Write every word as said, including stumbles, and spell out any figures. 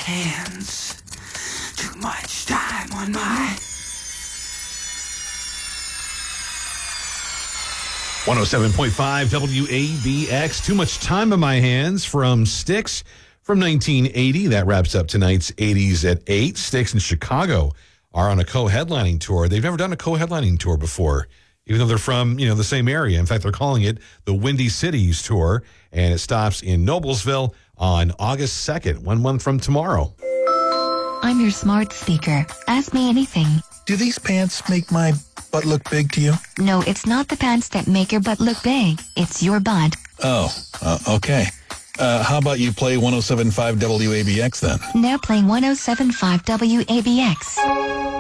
hands. Too much time on my... one oh seven point five W A B X. Too Much Time on My Hands from Styx from nineteen eighty. That wraps up tonight's eighties at eight. Styx in Chicago are on a co-headlining tour. They've never done a co-headlining tour before, even though they're from, you know, the same area. In fact, they're calling it the Windy Cities Tour, and it stops in Noblesville on August second, one month from tomorrow. I'm your smart speaker. Ask me anything. Do these pants make my butt look big to you? No, it's not the pants that make your butt look big. It's your butt. Oh, uh, okay. Uh, how about you play one oh seven point five W A B X then? Now playing one oh seven point five W A B X.